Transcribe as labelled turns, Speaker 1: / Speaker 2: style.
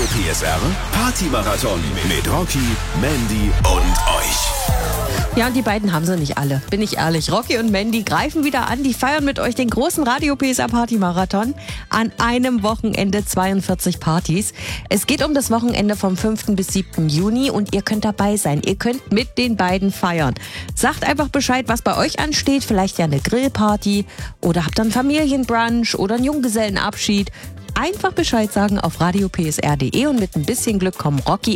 Speaker 1: PSR Party-Marathon mit Rocky, Mandy und euch.
Speaker 2: Ja, und die beiden haben sie nicht alle, bin ich ehrlich. Rocky und Mandy greifen wieder an, die feiern mit euch den großen Radio PSR Party-Marathon. An einem Wochenende 42 Partys. Es geht um das Wochenende vom 5. bis 7. Juni und ihr könnt dabei sein. Ihr könnt mit den beiden feiern. Sagt einfach Bescheid, was bei euch ansteht. Vielleicht ja eine Grillparty oder habt dann Familienbrunch oder einen Junggesellenabschied. Einfach Bescheid sagen auf radiopsr.de und mit ein bisschen Glück kommen Rocky